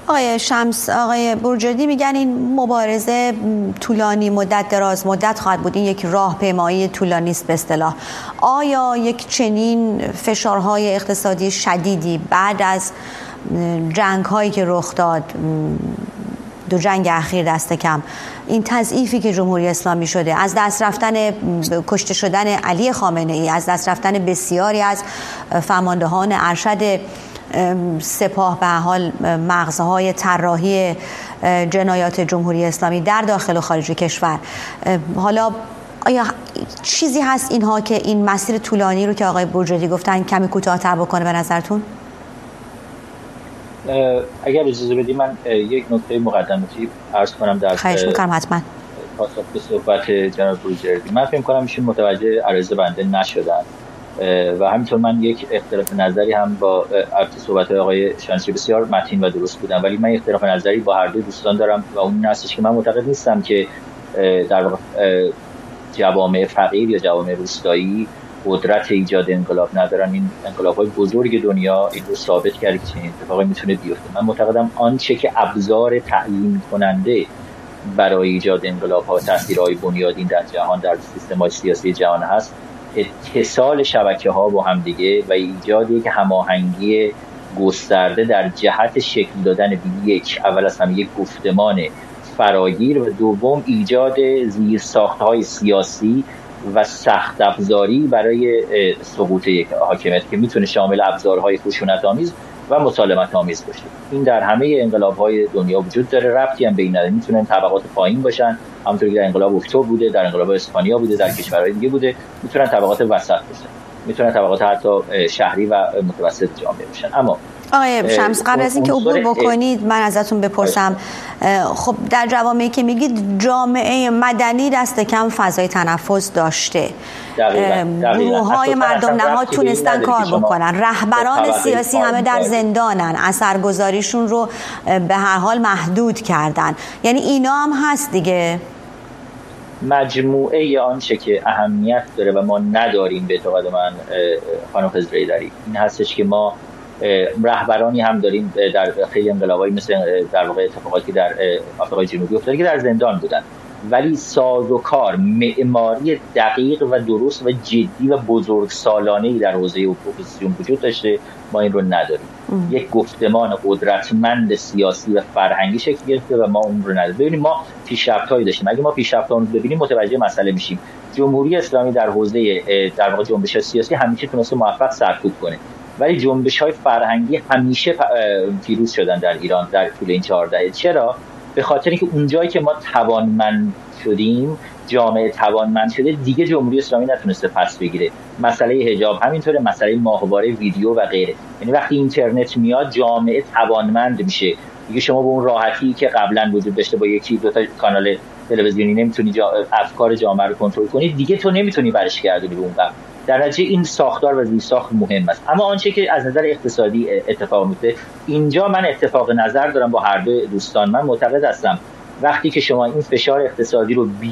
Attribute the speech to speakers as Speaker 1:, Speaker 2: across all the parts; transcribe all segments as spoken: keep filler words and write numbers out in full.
Speaker 1: آقای شمس، آقای برجردی میگن این مبارزه طولانی مدت، دراز مدت خواهد بود، این یک راهپیمایی طولانی است به اصطلاح. آیا یک چنین فشارهای اقتصادی شدیدی بعد از جنگ هایی که رخ داد، دو جنگ اخیر دست کم، این تضعیفی که جمهوری اسلامی شده، از دست رفتن کشته شدن علی خامنه ای، از دست رفتن بسیاری از فرماندهان ارشد سپاه، به حال مغزهای طراحی جنایات جمهوری اسلامی در داخل و خارج کشور، حالا آیا چیزی هست اینها که این مسیر طولانی رو که آقای برجردی گفتن کمی کوتاه‌تر بکنه به نظرتون؟
Speaker 2: اگر اجازه بدی من یک نکته مقدماتی عرض کنم در
Speaker 1: خواهش می‌کنم. حتما.
Speaker 2: پاسخ به صحبت جناب برجردی. من فکر می‌کنم ایشون متوجه عرض بنده نشدن و همینطور من یک اختلاف نظری هم با صحبت‌های آقای شانسی بسیار متین و درست بودن، ولی من اختلاف نظری با هر دو دوستان دارم و اون هستش که من معتقد نیستم که در واقع جوامع فقیر یا جوامع روستایی قدرت ایجاد انقلاب ندارن. این انقلاب‌های بزرگ دنیا این رو ثابت کرده که چنین اتفاقی میتونه بیفته. من معتقدم آنچه که ابزار تعیین کننده برای ایجاد انقلاب‌ها، تاثیرهای بنیادین در جهان، در سیستم‌های سیاسی جهان هست، اتصال شبکه‌ها با هم دیگه و ایجاد یک هماهنگی گسترده در جهت شکل دادن به یک، اول از همه یک گفتمان فراگیر و دوم ایجاد زیرساخت‌های سیاسی و سخت افزاری برای سقوط یک حاکمیت که میتونه شامل ابزارهای خشونت‌آمیز و مسالمت‌آمیز باشه. این در همه انقلاب‌های دنیا وجود داره، ربطی هم به این نداره. میتونن طبقات پایین باشن، همونطوری که در انقلاب اکتبر بوده، در انقلاب اسپانیا بوده، در کشورهای دیگه بوده. میتونن طبقات وسط باشن، میتونن طبقات حتی شهری و متوسط جامعه باشن. اما
Speaker 1: آقای شمس، قبل از اینکه عبور بکنید من ازتون بپرسم، خب در جوامعی که میگید جامعه مدنی دست کم فضای تنفس داشته، گروه‌های مردم نهاد تونستن کار بکنن، رهبران سیاسی همه در زندانن، اثرگذاریشون رو به هر حال محدود کردن، یعنی اینا هم هست دیگه.
Speaker 2: مجموعه آنچه که اهمیت داره و ما نداریم به اعتقاد من خانم خضرایی‌دری این هستش که ما رهبرانی هم داریم در خیلی انقلابایی مثل در واقع اتفاقاتی در آفریقای جنوبی افتاده که در زندان بودن، ولی سازوکار، معماری دقیق و درست و جدی و بزرگسالانه‌ای در حوزه اپوزیسیون وجود داشته. ما این رو نداریم. ام. یک گفتمان قدرتمند سیاسی و فرهنگی شکل گرفته و ما اون رو نداریم. ببینید ما پیشرفت‌هایی داشتیم، اگه ما پیشرفت‌ها رو ببینیم متوجه مسئله میشیم. جمهوری اسلامی در حوزه در واقع جنبش سیاسی همیشه تونسته موفق سرکوب کنه، ولی جنبش‌های فرهنگی همیشه پیروز شدن در ایران در طول این چهارده دهه. چرا؟ به خاطر اینکه اونجایی که ما توانمند شدیم، جامعه توانمند شده، دیگه جمهوری اسلامی نتونسته پس بگیره. مسئله حجاب همینطوره، مسئله ماهواره ویدیو و غیره. یعنی وقتی اینترنت میاد جامعه توانمند میشه دیگه. شما به اون راحتی که قبلا وجود داشته با یکی دو تا کانال تلویزیونی نمیتونی جا... افکار جامعه رو کنترل کنی، دیگه تو نمیتونی برش گردونی به اون قبل. در نتیجه این ساختار و زیرساخت مهم است. اما آنچه که از نظر اقتصادی اتفاق میفته، اینجا من اتفاق نظر دارم با هر دو دوستان. من معتقد هستم وقتی که شما این فشار اقتصادی رو بی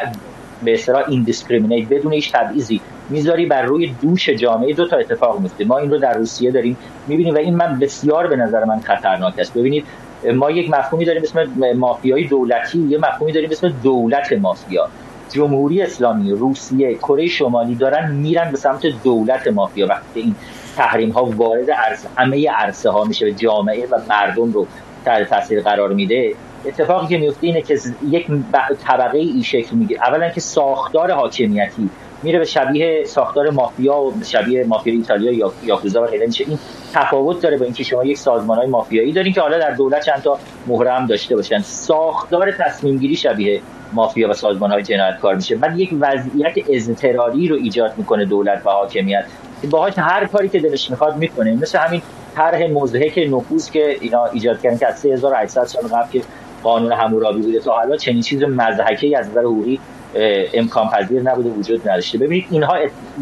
Speaker 2: به اصطلاح ایندیسکریمینیت، بدون هیچ تبعیضی میذاری بر روی دوش جامعه، دو تا اتفاق میفته. ما این رو در روسیه داریم میبینیم و این من بسیار به نظر من خطرناک است. ببینید ما یک مفهومی داریم اسم مافیای دولتی، یه مفهومی داریم اسم دولت مافیا. جمهوری اسلامی، روسیه، کره شمالی دارن میرن به سمت دولت مافیا. وقتی این تحریم ها وارد عرصه همه عرصه ها میشه و جامعه و مردم رو تحت تاثیر قرار میده، اتفاقی که میفته اینه که یک طبقه ای شکل میگیره. اولا که ساختار حاکمیتی میره به شبیه ساختار مافیا و شبیه مافیا ایتالیا یا یاکوزا و غیره میشه. این تفاوت داره با اینکه شما یک سازمان‌های مافیایی دارین که حالا در دولت چند تا مهره هم داشته باشن. ساختار تصمیم گیری شبیه مافیا و سازمان‌های جنایتکار میشه. بعد یک وضعیت اضطراری رو ایجاد میکنه دولت و حاکمیت، باهاش هر کاری که دلش میخواد میکنه. مثل همین طرح مضحک نفوذ که اینا ایجاد کردن که از سه هزار و هشتصد سال قبل که قانون حمورابی بوده تا حالا چنین چیز مضحکی از نظر حقوقی امکان پذیر نبوده، وجود نداشته. ببینید اینها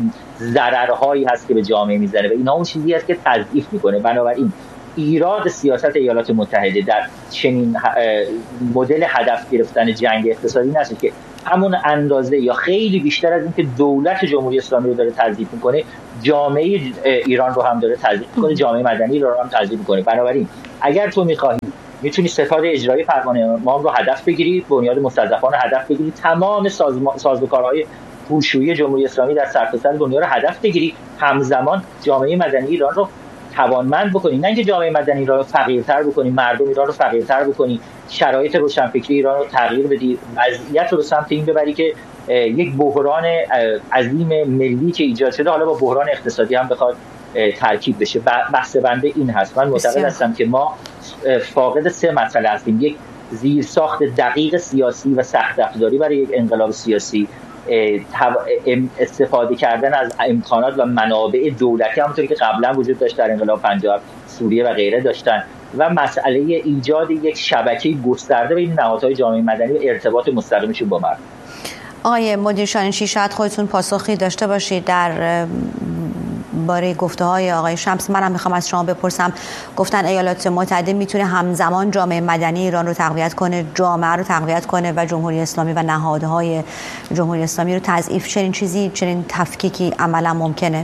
Speaker 2: ضررهایی هست که به جامعه میزنه و اینها اون چیزی است که تضعیف میکنه. بنابراین ایراد سیاست ایالات متحده در چنین مدل هدف گرفتن جنگ اقتصادی نشه که همون اندازه یا خیلی بیشتر از اینکه دولت جمهوری اسلامی رو داره تضعیف میکنه، جامعه ایران رو هم داره تضعیف میکنه، جامعه مدنی رو هم تضعیف میکنه. بنابراین اگر تو میخواهی میتونی ستاد اجرایی فرمان امام رو هدف بگیری، بنیاد مستضعفان رو هدف بگیری، تمام سازوکارهای پولشویی جمهوری اسلامی در سرتاسر دنیا رو هدف بگیری، همزمان جامعه مدنی ایران رو توانمند بکنی، نه اینکه جامعه مدنی ایران رو فقیرتر بکنی، مردم ایران رو فقیرتر بکنی، شرایط روشنفکری ایران رو تغییر بدی، وضعیت رو به سمت این ببری که یک بحران عظیم ملی که ایجاد شده حالا با بحران اقتصادی هم بخواد ترکیب بشه. بحث بنده این هست. من معتقد هستم که ما فاقد سه مسئله هستیم: یک، زیرساخت دقیق سیاسی و سخت افزاری برای یک انقلاب سیاسی، استفاده کردن از امکانات و منابع دولتی همونطوری که قبلا وجود داشت در انقلاب پنجاه و هفت سوریه و غیره داشتن، و مسئله ایجاد یک شبکه گسترده بین نهادهای جامعه مدنی و ارتباط مستقیمشون با مردم.
Speaker 1: آقای مدیر شانشی، شاید خودتون پاسخی داشته باشید در باره گفته های آقای شمس. منم میخوام از شما بپرسم، گفتن ایالات متحده میتونه همزمان جامعه مدنی ایران رو تقویت کنه، جامعه رو تقویت کنه و جمهوری اسلامی و نهادهای جمهوری اسلامی رو تضعیف. چنین چیزی، چنین تفکیکی عملا ممکنه؟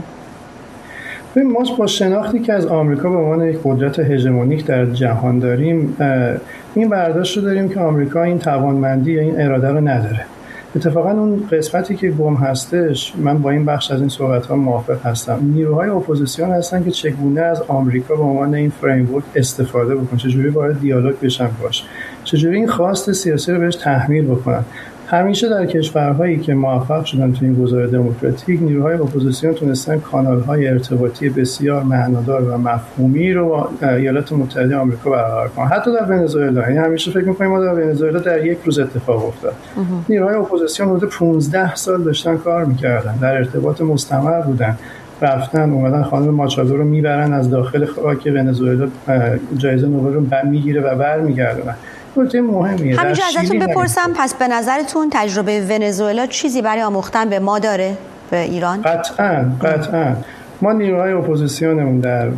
Speaker 3: ما با شناختی که از آمریکا به عنوان یک قدرت هژمونیک در جهان داریم، این برداشت رو داریم که آمریکا این توانمندی یا این اراده رو نداره. اتفاقا اون قسمتی که گم هستش، من با این بخش از این صحبت‌ها موافق هستم. نیروهای اپوزیسیون هستن که چگونه از آمریکا به عنوان این فریمورک استفاده بکنن، چجوری وارد دیالوگ بشن باش، چجوری این خواست سیاسی رو بهش تحمیل بکنن. همیشه در کشورهایی که موفق شدن تو این گذار دموکراتیک، نیروهای اپوزیسیون تونستن کانال‌های ارتباطی بسیار معنادار و مفهومی رو با ایالات متحده آمریکا برقرار کنن. حتی در ونزوئلا، یعنی همیشه فکر می‌کنیم ما در ونزوئلا در یک روز اتفاق افتاد. نیروهای اپوزیسیون حدود پانزده سال داشتن کار می‌کردن، در ارتباط مستمر بودن، رفتن اومدن خانم ماچادو رو میبرن از داخل خاک ونزوئلا، جایزه نوبل رو میگیره و برمیگردونن. نکته مهمیه.
Speaker 1: همینجا ازتون بپرسم، پس به نظرتون تجربه ونزوئلا چیزی برای آموختن به ما داره، به ایران؟
Speaker 3: قطعاً قطعاً ما نیروهای اپوزیسیونمون در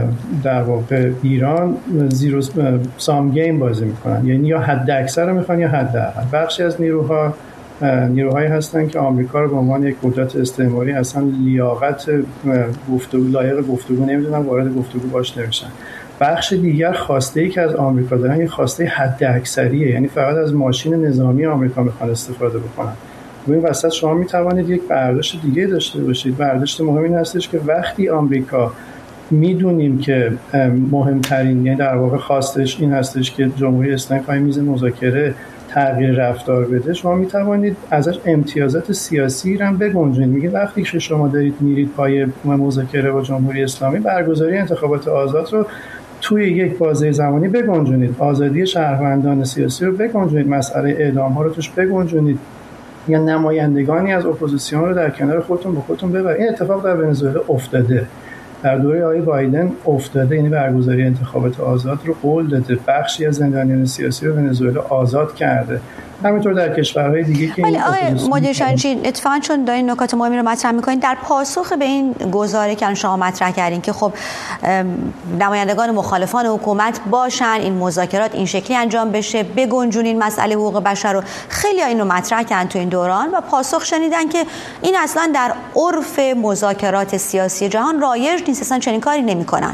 Speaker 3: در واقع ایران زیرو سام گیم بازی میکنن، یعنی یا حد اکثر رو میخوان یا حد اقل. بخشی از نیروها نیروهایی هستن که آمریکا رو به عنوان یک قدرت استعماری اصلا لیاقت گفتگو لایق گفتگو نمیدونن، وارد گفتگو باش نمیشن. بخش دیگر خواسته‌ای که از آمریکا دارن یه خواسته حد اکثریه، یعنی فقط از ماشین نظامی آمریکا میخوان استفاده بکنن. و این وسط شما میتوانید یک برداشت دیگه داشته باشید. برداشت مهم این هستش که وقتی آمریکا میدونیم که مهمترین، یعنی در واقع خواستش این هستش که جمهوری اسلامی پای میز مذاکره تغییر رفتار بده، شما میتوانید ازش امتیازات سیاسی رو هم بگنجونید. میگه وقتی که شما دارید میرید پای مذاکره با جمهوری اسلامی، برگزاری انتخابات آزاد رو توی یک بازه زمانی بگنجونید، آزادی شهروندان سیاسی رو بگنجونید، مسئله اعدام ها رو توش بگنجونید، یا نمایندگانی از اپوزیسیون رو در کنار خودتون با خودتون ببرید. این اتفاق در ونزوئلا افتاده، در دوره آقای بایدن افتاده، یعنی برگزاری انتخابات آزاد رو قول داده، بخشی از زندانیان سیاسی رو ونزوئلا آزاد کرده. همینطور در کشورهای دیگه که
Speaker 1: ولی آقای مدیر شانشی، اتفاقا چون دارین نکات مهمی رو مطرح می‌کنین، در پاسخ به این گزاره که شما مطرح کردین که خب نمایندگان مخالفان حکومت باشن، این مذاکرات این شکلی انجام بشه، بگنجونین مسئله حقوق بشر رو، خیلی ها اینو مطرح کردن تو این دوران و پاسخ شنیدن که این اصلا در عرف مذاکرات سیاسی جهان رایج نیست، اصلا چنین کاری نمی‌کنن.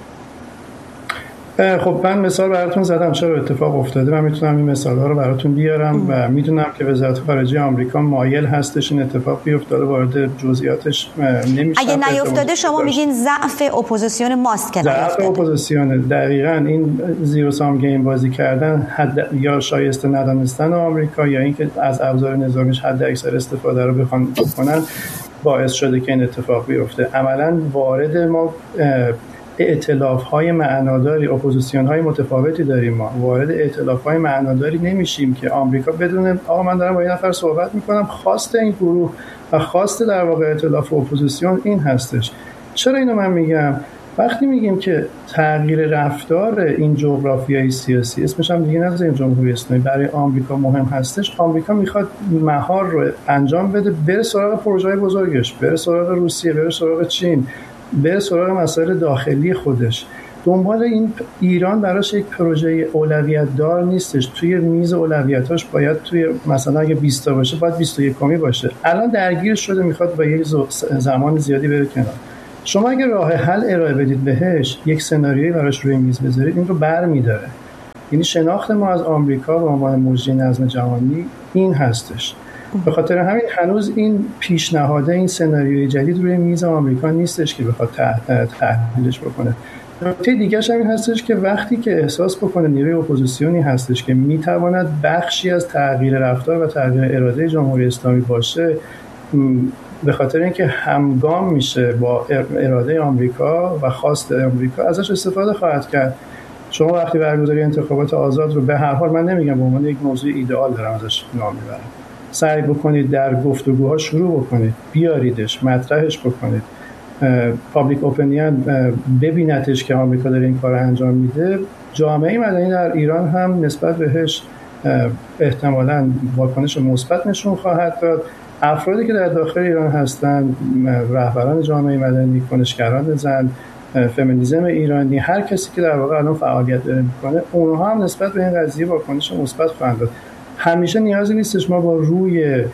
Speaker 3: خب من مثال براتون زدم چرا اتفاق افتاده. من میتونم این مثال‌ها رو براتون بیارم و میدونم که وزارت خارجه آمریکا مایل هستش این اتفاق بیفته، وارد جزئیاتش نمیشه.
Speaker 1: اگه نیافتاده شما میگین ضعف اپوزیسیون ماست که
Speaker 3: ضعف اپوزیسیون. دقیقاً این زیرو سام گیم بازی کردن، حد یا شایسته ندانستن آمریکا یا اینکه از ابزار نظامیش حد اکثر استفاده رو بخوان بکنن باعث شده که این اتفاق بیفته. عملاً وارد ما ائتلاف‌های معناداری، اپوزیسیون‌های متفاوتی داریم، ما وارد ائتلاف‌های معناداری نمیشیم که آمریکا بدون آقا من دارم با این نفر صحبت میکنم، خواست این گروه و خواست در واقع ائتلاف اپوزیسیون این هستش. چرا اینو من میگم؟ وقتی میگیم که تغییر رفتار این جغرافیای سیاسی، اسمش هم دیگه نذاریم جمهوری اسلامی، برای آمریکا مهم هستش، آمریکا میخواد مهار رو انجام بده، بره سراغ پروژه‌های بزرگش، بره سراغ روسیه، بره سراغ چین، به سراغ مسائل داخلی خودش. دنبال این ایران براش یک پروژه اولویت دار نیستش. توی میز اولویتاش باید توی مثلا اگه بیست تا باشه باید بیست و یک کمی باشه. الان درگیر شده، میخواد با یک زمان زیادی بره کنار. شما اگه راه حل ارائه بدید بهش، یک سناریویی براش روی میز بذارید، این رو برمی‌داره. یعنی شناخت ما از آمریکا به عنوان مجری نظم جهانی این هستش. به خاطر همین هنوز این پیشنهاده، این سناریوی جدید روی میز آمریکا نیستش که بخواد تحلیلش بکنه. نکته دیگه‌ش این هستش که وقتی که احساس بکنه نیروی اپوزیسیونی هستش که میتواند بخشی از تغییر رفتار و تغییر اراده جمهوری اسلامی باشه، به خاطر اینکه همگام میشه با اراده آمریکا و خواست آمریکا، ازش استفاده خواهد کرد. شما وقتی برگزاری انتخابات آزاد رو، به هر حال من نمیگم به عنوان یک موضوع ایدئال دارم ازش نام میبرم، سعی بکنید در گفتگوها شروع بکنید، بیاریدش، مطرحش بکنید، پابلیک اپینین ببینتش که آمریکا داره این کار انجام میده. جامعه مدنی در ایران هم نسبت بهش احتمالاً واکنش مثبت نشون خواهد داد. افرادی که در داخل ایران هستند، رهبران جامعه مدنی، کنشگران زن، فمینیسم ایرانی، هر کسی که در واقع الان فعالیت داره میکنه، اونها هم نسبت به این قضیه واکنش مثبت خواهند داد. همیشه نیازی نیستش ما با روی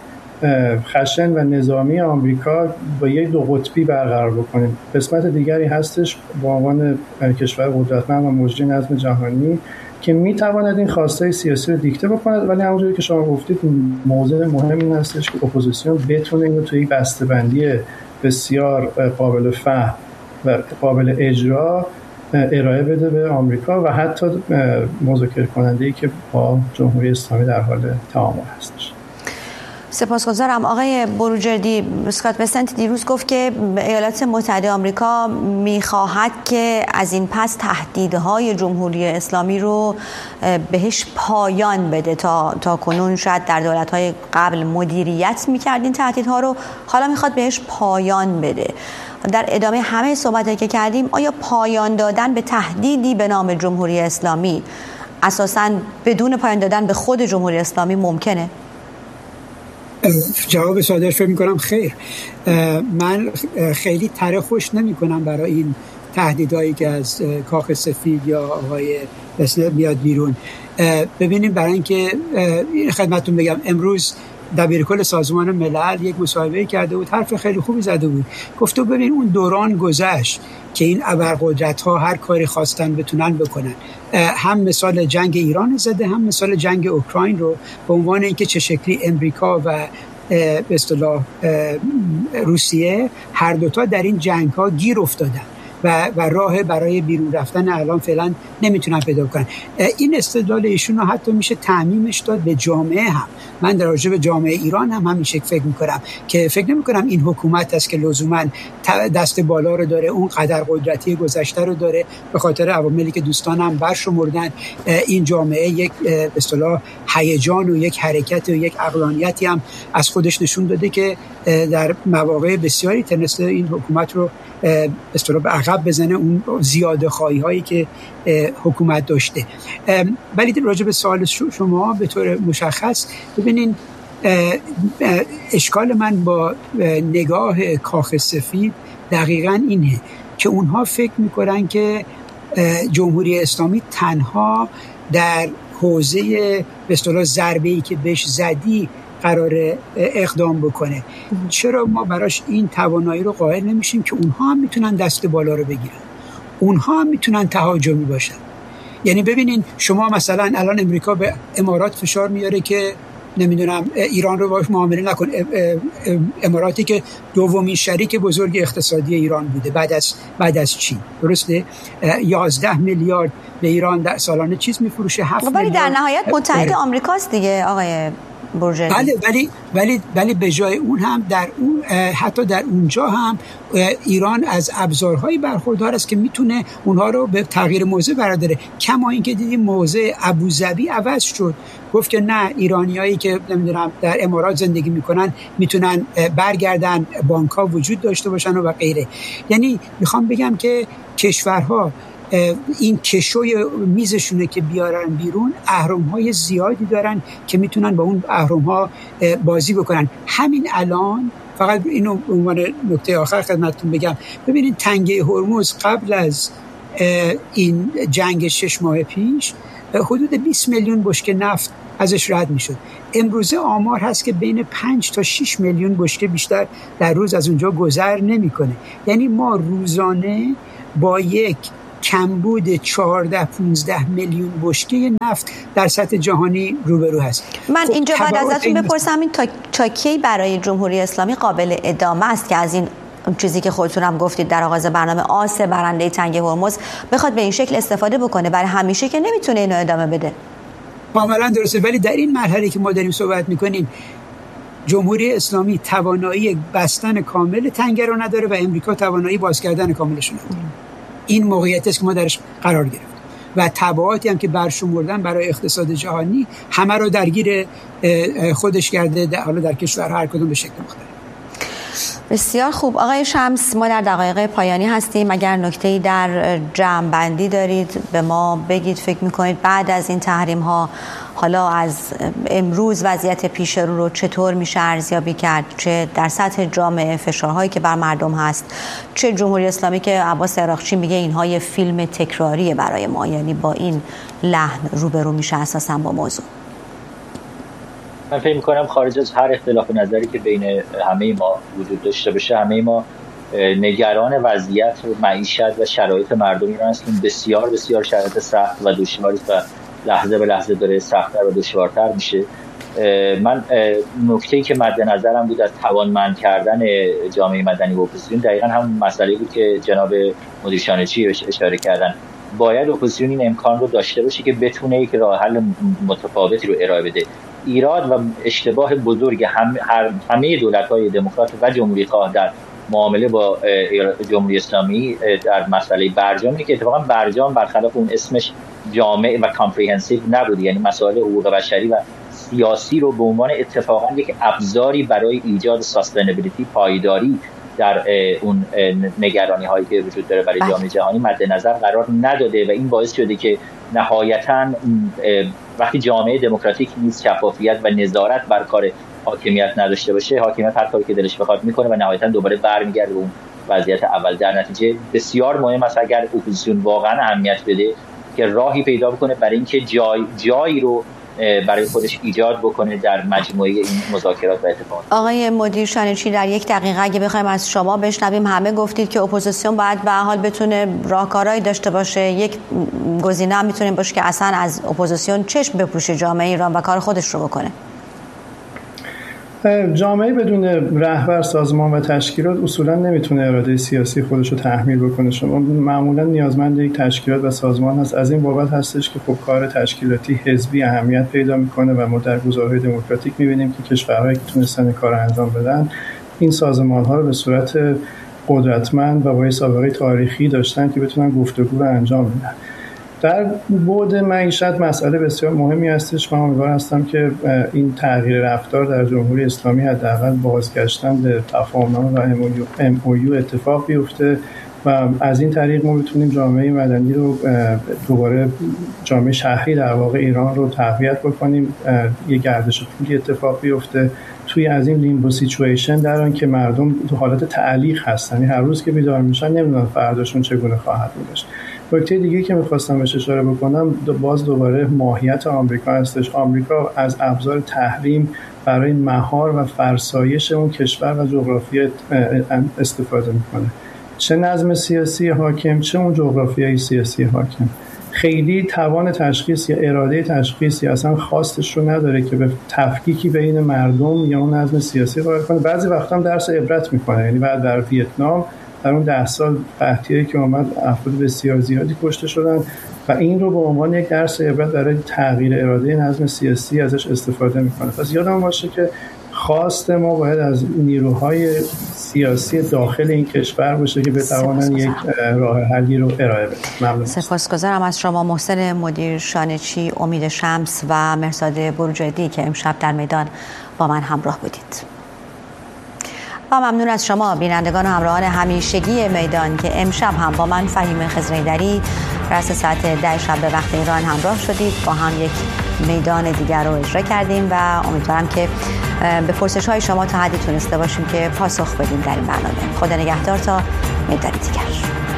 Speaker 3: خشن و نظامی آمریکا با یک دو قطبی برقرار بکنیم. قسمت دیگری هستش با عنوان کشور قدرتمند و مجری نظم جهانی که میتواند این خواستهای سیاسی رو دیکته بکند، ولی همونجوری که شما گفتید موضوع مهم این هستش که اپوزیسیون بتونه اینو توی بسته‌بندی بسیار قابل فهم و قابل اجرا ارائه بده به آمریکا و حتی مذاکره کننده‌ای که با جمهوری اسلامی در حال تعامل هستش.
Speaker 1: سپاسگزارم. آقای بروجردی، اسکات بسنت دیروز گفت که ایالات متحده آمریکا میخواهد که از این پس تهدیدهای جمهوری اسلامی رو بهش پایان بده. تا تا کنون شاید در دولت‌های قبل مدیریت میکرد این تهدیدها رو، حالا میخواد بهش پایان بده. در ادامه همه صحبتایی که کردیم، آیا پایان دادن به تهدیدی به نام جمهوری اسلامی اساساً بدون پایان دادن به خود جمهوری اسلامی ممکنه؟
Speaker 4: جواب سادهش فکر می‌کنم خیر. من خیلی تره خوش نمی‌کنم برای این تهدیدهایی که از کاخ سفید یا آقای بسنت میاد بیرون. ببینیم، برای اینکه خدمتتون بگم، امروز دبیرکل سازمان ملل یک مصاحبه کرده بود، حرف خیلی خوبی زده بود. گفت ببین اون دوران گذشت که این ابرقدرت‌ها هر کاری خواستن بتونن بکنن. هم مثال جنگ ایران زده، هم مثال جنگ اوکراین رو به عنوان اینکه چه شکلی امریکا و به اصطلاح روسیه هر دوتا در این جنگ‌ها گیر افتادن و و راه برای بیرون رفتن الان فعلا نمیتونن پیدا کنن. این استدلال ایشون رو حتی میشه تعمیمش داد به جامعه هم. من در راجع به جامعه ایران هم همین شکل فکر میکنم که فکر نمیکنم این حکومت است که لزوما دست بالا رو داره، اون قدر قدرتی گذشته رو داره. به خاطر عواملی که دوستانم برشمردن، این جامعه یک به اصطلاح هیجان و یک حرکت و یک عقلانیتی هم از خودش نشون داده که در مواقع بسیاری تونسته این حکومت رو به اصطلاح به عقب بزنه، اون زیاده خواهی هایی که حکومت داشته. ولی راجع به سوال شما به طور مشخص، ببینین اشکال من با نگاه کاخ سفید دقیقاً اینه که اونها فکر میکنن که جمهوری اسلامی تنها در حوزه به اصطلاح ضربه‌ای که بهش زدی قرار اقدام بکنه. چرا ما براش این توانایی رو قائل نمیشیم که اونها هم میتونن دست بالا رو بگیرن، اونها هم میتونن تهاجمی باشن؟ یعنی ببینین شما مثلا الان امریکا به امارات فشار میاره که نمیدونم ایران رو باش معامله نکن. اماراتی که دومین شریک بزرگ اقتصادی ایران بوده بعد از بعد از چین، درسته؟ یازده میلیارد به ایران در سالانه چیز میفروشه، هفت میلیارد.
Speaker 1: ولی در نهایت متحد آمریکاست دیگه آقای بروجردی.
Speaker 4: بله، ولی ولی ولی به جای اون هم در اون حتی در اونجا هم ایران از ابزارهایی برخوردار است که میتونه اونها رو به تغییر موضع برداره. کما اینکه دیدیم موضع ابوظبی عوض شد، گفت که نه، ایرانیایی که نمیدونم در امارات زندگی میکنن میتونن برگردن، بانک‌ها وجود داشته باشن و غیره. یعنی میخوام بگم که کشورها این کشوی میزشونه که بیارن بیرون، اهرم‌های زیادی دارن که میتونن با اون اهرم‌ها بازی بکنن. همین الان فقط اینو به عنوان نکته آخر خدمتتون بگم، ببینید تنگه هرمز قبل از این جنگ شش ماه پیش حدود بیست میلیون بشکه نفت ازش رد میشد. امروزه آمار هست که بین پنج تا شش میلیون بشکه بیشتر در روز از اونجا گذر نمیکنه. یعنی ما روزانه با یک کمبود چهارده پانزده میلیون بشکه نفت در سطح جهانی روبرو هست.
Speaker 1: من
Speaker 4: خب
Speaker 1: اینجا بعد ازتون
Speaker 4: این
Speaker 1: بپرسم این تا, تا کی برای جمهوری اسلامی قابل ادامه است که از این چیزی که خودتون هم گفتید در آغاز برنامه، آس برنده تنگ هرمز بخواد به این شکل استفاده بکنه؟ برای همیشه که نمیتونه اینو ادامه بده.
Speaker 4: کاملا درسته، ولی در این مرحله که ما داریم صحبت میکنیم جمهوری اسلامی توانایی بستن کامل تنگه رو نداره و امریکا توانایی باز کردن کاملش رو نداره. این موقعیتی است که ما درش قرار گرفتیم و تبعاتی هم که برشمردن برای اقتصاد جهانی همه رو درگیر خودش کرده، حالا در کشور هر کدوم به شکل مختلف.
Speaker 1: بسیار خوب آقای شمس، ما در دقایق پایانی هستیم. اگر نکته‌ای در جمع بندی دارید به ما بگید. فکر میکنید بعد از این تحریم ها حالا از امروز وضعیت پیش رو رو چطور میشه ارزیابی کرد، چه در سطح جامعه فشارهایی که بر مردم هست، چه جمهوری اسلامی که عباس عراقچی میگه اینها یه فیلم تکراریه برای ما، یعنی با این لحن روبرو میشه اساسا با موضوع؟
Speaker 2: من فکر می‌کنم خارج از هر اختلاف نظری که بین همه ما وجود داشته باشه، همه ما نگران وضعیت معیشت و شرایط مردم ایران هستیم. بسیار بسیار شرایط سخت و دشواری و لحظه به لحظه داره سخت‌تر و دشوارتر میشه. من نکته‌ای که مد نظرم بود از توانمند کردن جامعه مدنی و اپوزیسیون دقیقاً همون مسئله بود که جناب مدیر شانچی اشاره کردن. باید اپوزیسیون این امکان رو داشته باشه که بتونه یک راه حل متفاوتی رو ارائه بده. ایراد و اشتباه بزرگ هم همه دولت‌های دموکرات و جمهوری خواه در معامله با جمهوری اسلامی در مسئله برجامی که اتفاقا برجام برخلاف اون اسمش جامع و کامپریهنسیو نبود، یعنی مسائل حقوق بشری و سیاسی رو به عنوان اتفاقا یک ابزاری برای ایجاد ساستینبیلیتی، پایداری در اون نگرانی هایی که وجود داره برای جامعه جهانی مد نظر قرار نداده و این باعث شده که نهایتاً وقتی جامعه دموکراتیک نیست، شفافیت و نظارت بر کار حاکمیت نداشته باشه، حاکمیت هر کاری که دلش بخواد میکنه و نهایتاً دوباره برمیگرده به اون وضعیت اول. در نتیجه بسیار مهم است اگر اپوزیسیون واقعاً اهمیت بده که راهی پیدا بکنه برای اینکه جای جایی رو برای خودش ایجاد بکنه در مجموعه این مذاکرات و اتفاقات.
Speaker 1: آقای مدیر شانچی در یک دقیقه اگه بخوایم از شما بشنویم، همه گفتید که اپوزیسیون باید به هر حال بتونه راهکارهایی داشته باشه. یک گزینه هم میتونه باشه که اصلا از اپوزیسیون چشم بپوشه جامعه ایران و کار خودش رو بکنه.
Speaker 3: جامعه بدون رهبر، سازمان و تشکیلات اصولا نمیتونه اراده سیاسی خودش رو تحمیل بکنه. شما معمولا نیازمند یک تشکیلات و سازمان هست. از این بابت هستش که خب کار تشکیلاتی حزبی اهمیت پیدا میکنه و ما در گزارهای دموکراتیک میبینیم که کشورهایی که تونستن کار انجام بدن این سازمان ها رو به صورت قدرتمند و با سابقه تاریخی داشتن که بتونن گفتگو رو انجام بدن. در بعد معیشت مسئله بسیار مهمی هستش. من امیدوار هستم که این تغییر رفتار در جمهوری اسلامی حداقل بازگشتن به تفاهم‌نامه و ام او یو اتفاق بیفته و از این طریق ما بتونیم جامعه مدنی رو دوباره جامعه شهری در واقع ایران رو تقویت بکنیم، یه گردش پولی اتفاق بیفته توی از این لیمبو سیچویشن در آن که مردم تو حالت تعلیق هستن، هر روز که بیدار میشن نمیدونن فرداشون چگونه خواهد بود. نکته دیگه که می‌خواستم بهش اشاره بکنم باز دوباره ماهیت آمریکا هستش. آمریکا از ابزار تحریم برای مهار و فرسایش اون کشور و جغرافی استفاده میکنه، چه نظم سیاسی حاکم چه اون جغرافیای سیاسی حاکم. خیلی توان تشخیص یا اراده تشخیص یا اصلا خواستش رو نداره که به تفکیکی بین مردم یا اون نظم سیاسی قائل کنه. بعضی وقتا هم درس عبرت میکنه. یعنی بعد در ویتنام در اون ده سال قحطی‌ای که اومد افراد بسیار زیادی کشته شدن و این رو به عنوان یک درس عبرت برای تغییر اراده نظم سیاسی ازش استفاده میکنه. پس یادم باشه که خواست ما باید از نیروهای سیاسی داخل این کشور باشه که بتوانن یک راه حلی رو ارائه بدن. ممنون.
Speaker 1: سپاسگزارم از شما محسن مدیر شانچی، امید شمس و مهرزاد بروجردی که امشب در میدان با من همراه بودید. و ممنون از شما بینندگان و همراهان همیشگی میدان که امشب هم با من فهیم خضرایدری رأس ساعت ده شب به وقت ایران همراه شدید. با هم یک میدان دیگر رو اجرا کردیم و امیدوارم که به پرسش های شما تا حدی تونسته باشیم که پاسخ بدیم در این برنامه. خدا نگهدار تا میدان دیگر.